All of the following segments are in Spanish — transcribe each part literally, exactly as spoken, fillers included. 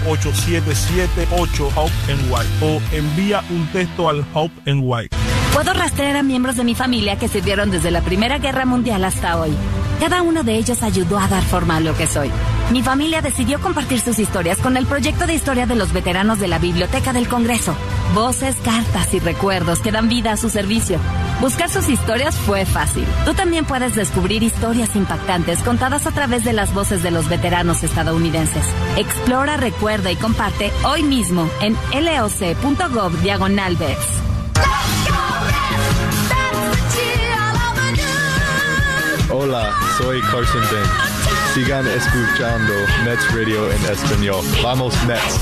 ocho siete siete ocho Hope N Y o envía un texto al Hope N Y. Puedo rastrear a miembros de mi familia que sirvieron desde la Primera Guerra Mundial hasta hoy. Cada uno de ellos ayudó a dar forma a lo que soy. Mi familia decidió compartir sus historias con el proyecto de historia de los veteranos de la Biblioteca del Congreso. Voces, cartas y recuerdos que dan vida a su servicio. Buscar sus historias fue fácil. Tú también puedes descubrir historias impactantes contadas a través de las voces de los veteranos estadounidenses. Explora, recuerda y comparte hoy mismo en loc.gov diagonal vets. Hola, soy Carson Benz. Sigan escuchando Mets Radio en español. Vamos, Mets.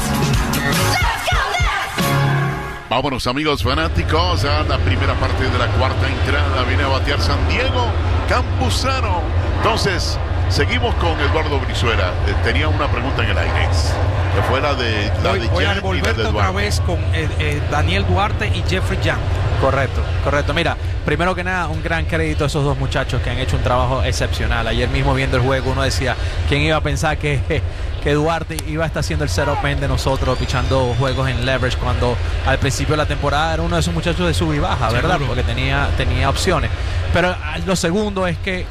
Vámonos, amigos fanáticos, a la primera parte de la cuarta entrada. Viene a batear San Diego Campuzano. Entonces, seguimos con Eduardo Brizuela. Eh, tenía una pregunta en el aire. Que fue la de la Voy, de voy a Jan y la volverte de otra Eduardo. vez con eh, eh, Daniel Duarte y Jeffrey Young. Correcto, correcto. Mira, primero que nada, un gran crédito a esos dos muchachos que han hecho un trabajo excepcional. Ayer mismo viendo el juego uno decía, ¿quién iba a pensar que, que Duarte iba a estar haciendo el setup man de nosotros, pichando juegos en leverage, cuando al principio de la temporada era uno de esos muchachos de sub y baja, ¿verdad? Seguro. Porque tenía, tenía opciones. Pero lo segundo es que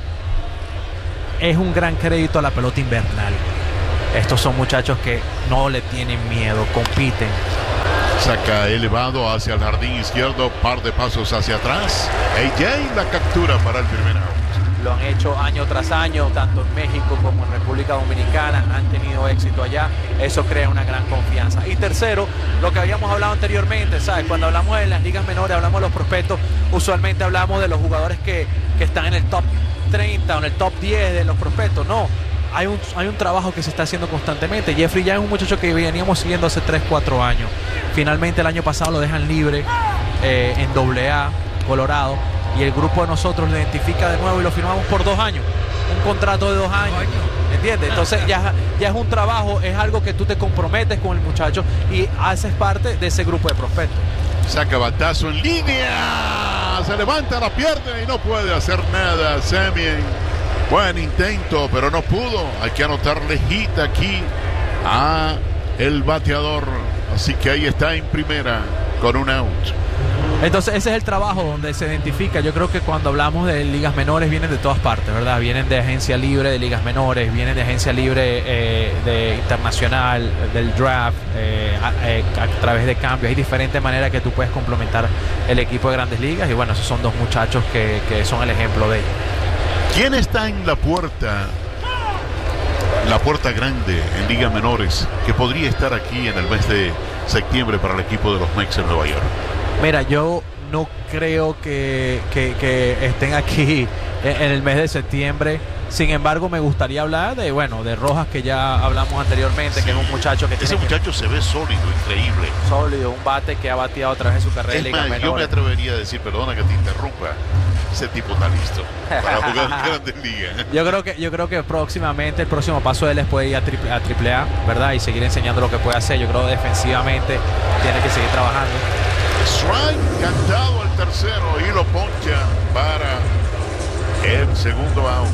es un gran crédito a la pelota invernal. Estos son muchachos que no le tienen miedo, compiten. Saca elevado hacia el jardín izquierdo, par de pasos hacia atrás. A J la captura para el primer out. Lo han hecho año tras año, tanto en México como en República Dominicana, han tenido éxito allá, eso crea una gran confianza. Y tercero, lo que habíamos hablado anteriormente, ¿sabes? Cuando hablamos de las ligas menores, hablamos de los prospectos, usualmente hablamos de los jugadores que, que están en el top treinta o en el top diez de los prospectos, no. Hay un, hay un trabajo que se está haciendo constantemente. Jeffrey ya es un muchacho que veníamos siguiendo hace tres, cuatro años. Finalmente el año pasado lo dejan libre eh, en doble A, Colorado, y el grupo de nosotros lo identifica de nuevo y lo firmamos por dos años. Un contrato de dos años. ¿Entiendes? Entonces ya, ya es un trabajo, es algo que tú te comprometes con el muchacho y haces parte de ese grupo de prospectos. Saca batazo en línea. Se levanta la pierna y no puede hacer nada. Semien. Buen intento, pero no pudo. Hay que anotarle hit aquí a el bateador. Así que ahí está en primera con un out. Entonces ese es el trabajo donde se identifica. Yo creo que cuando hablamos de ligas menores vienen de todas partes, ¿verdad? Vienen de agencia libre de ligas menores, vienen de agencia libre eh, de internacional, del draft, eh, a, eh, a través de cambios. Hay diferentes maneras que tú puedes complementar el equipo de grandes ligas y bueno, esos son dos muchachos que, que son el ejemplo de ello. ¿Quién está en la puerta? La puerta grande en ligas menores que podría estar aquí en el mes de septiembre para el equipo de los Mets en Nueva York. Mira, yo no creo que, que, que estén aquí en, en el mes de septiembre. Sin embargo, me gustaría hablar de, bueno, de Rojas, que ya hablamos anteriormente, sí, que es un muchacho que ese tiene muchacho que... se ve sólido, increíble. Sólido, un bate que ha bateado a través de su carrera. Es más, menores. Yo me atrevería a decir, perdona que te interrumpa, ese tipo está listo para jugar en grandes ligas. Yo creo que, yo creo que próximamente el próximo paso de él es poder ir a triple, a triple A, ¿verdad? Y seguir enseñando lo que puede hacer. Yo creo que defensivamente tiene que seguir trabajando. Strike cantado al tercero y lo poncha para el segundo out.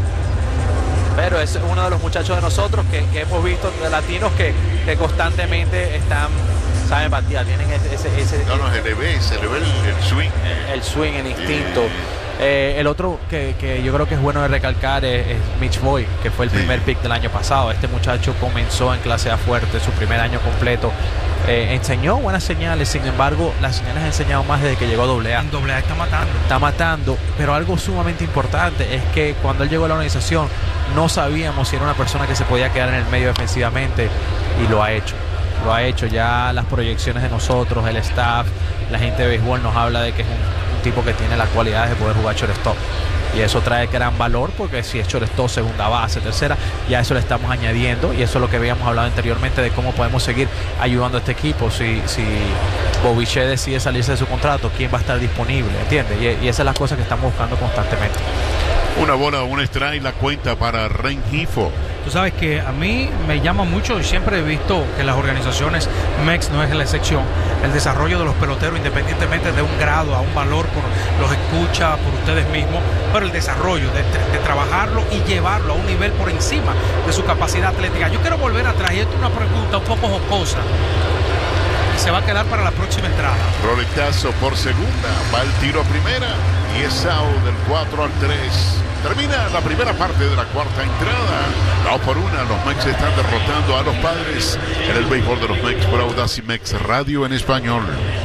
Pero es uno de los muchachos de nosotros que, que hemos visto de latinos que, que constantemente están, saben batear, tienen ese... ese, ese no, no, se le ve, se le ve el, el swing. El, el swing, el instinto. Sí. Eh, el otro que, que yo creo que es bueno de recalcar es, es Mitch Boyd, que fue el sí. primer pick del año pasado. Este muchacho comenzó en clase A fuerte, su primer año completo. Eh, enseñó buenas señales, sin embargo, las señales ha enseñado más desde que llegó a doble A. En doble A está matando. Está matando, pero algo sumamente importante es que cuando él llegó a la organización no sabíamos si era una persona que se podía quedar en el medio defensivamente y lo ha hecho. Lo ha hecho ya las proyecciones de nosotros, el staff, la gente de béisbol nos habla de que es un, un tipo que tiene las cualidades de poder jugar shortstop. Y eso trae gran valor porque si es shortstop, segunda base, tercera, ya eso le estamos añadiendo y eso es lo que habíamos hablado anteriormente de cómo podemos seguir ayudando a este equipo. Si, si Bobichet decide salirse de su contrato, ¿quién va a estar disponible? ¿Entiendes? Y, y esas son las cosas que estamos buscando constantemente. Una bola, un strike, la cuenta para Rengifo. Tú sabes que a mí me llama mucho y siempre he visto que las organizaciones M E X no es la excepción. El desarrollo de los peloteros, independientemente de un grado a un valor, por los escucha por ustedes mismos, pero el desarrollo de, de trabajarlo y llevarlo a un nivel por encima de su capacidad atlética. Yo quiero volver atrás y esto es una pregunta un poco jocosa. Se va a quedar para la próxima entrada. Roletazo por segunda, va el tiro a primera y es out del cuatro al tres. Termina la primera parte de la cuarta entrada. Dos por una, los Mex están derrotando a los Padres en el béisbol de los Mex por Audacy Mex Radio en español.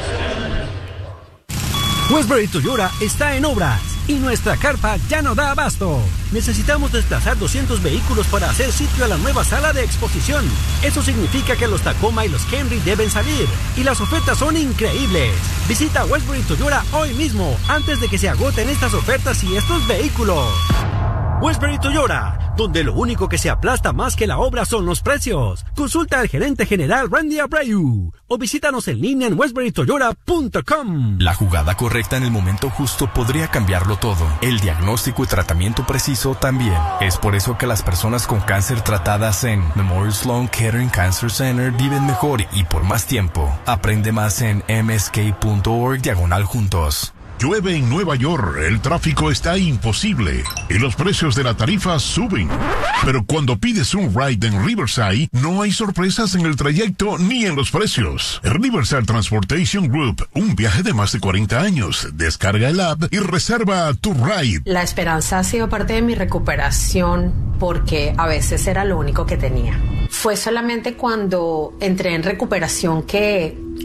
Westbury Toyota está en obras y nuestra carpa ya no da abasto. Necesitamos desplazar doscientos vehículos para hacer sitio a la nueva sala de exposición. Eso significa que los Tacoma y los Camry deben salir y las ofertas son increíbles. Visita Westbury Toyota hoy mismo antes de que se agoten estas ofertas y estos vehículos. Westbury Toyota, donde lo único que se aplasta más que la obra son los precios. Consulta al gerente general Randy Abreu o visítanos en línea en westbury toyota punto com. La jugada correcta en el momento justo podría cambiarlo todo. El diagnóstico y tratamiento preciso también. Es por eso que las personas con cáncer tratadas en Memorial Sloan Kettering Cancer Center viven mejor y por más tiempo. Aprende más en m s k punto org diagonal juntos. Llueve en Nueva York, el tráfico está imposible y los precios de la tarifa suben. Pero cuando pides un ride en Riverside, no hay sorpresas en el trayecto ni en los precios. Riverside Transportation Group, un viaje de más de cuarenta años. Descarga el app y reserva tu ride. La esperanza ha sido parte de mi recuperación porque a veces era lo único que tenía. Fue solamente cuando entré en recuperación que